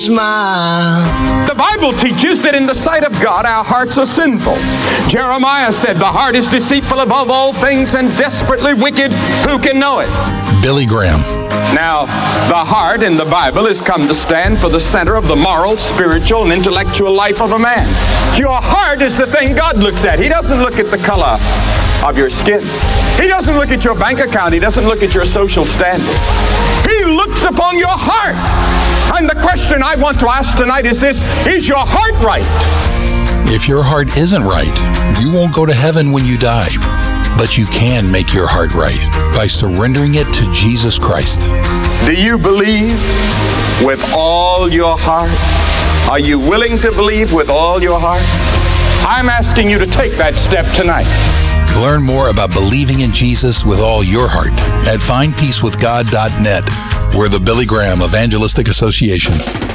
Smile. The Bible teaches that in the sight of God, our hearts are sinful. Jeremiah said, the heart is deceitful above all things and desperately wicked. Who can know it? Billy Graham. Now, the heart in the Bible has come to stand for the center of the moral, spiritual, and intellectual life of a man. Your heart is the thing God looks at. He doesn't look at the color of your skin. He doesn't look at your bank account. He doesn't look at your social standing. He looks upon your heart. And the question I want to ask tonight is this: is your heart right? If your heart isn't right, you won't go to heaven when you die. But you can make your heart right by surrendering it to Jesus Christ. Do you believe with all your heart? Are you willing to believe with all your heart? I'm asking you to take that step tonight. Learn more about believing in Jesus with all your heart at findpeacewithgod.net. We're the Billy Graham Evangelistic Association.